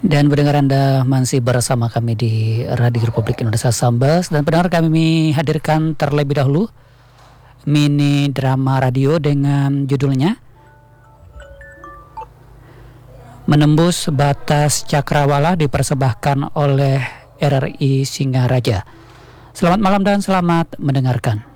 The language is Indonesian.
Dan pendengar Anda masih bersama kami di Radio Republik Indonesia Sambas. Dan pendengar, kami hadirkan terlebih dahulu mini drama radio dengan judulnya Menembus Batas Cakrawala, dipersembahkan oleh RRI Singaraja. Selamat malam dan selamat mendengarkan.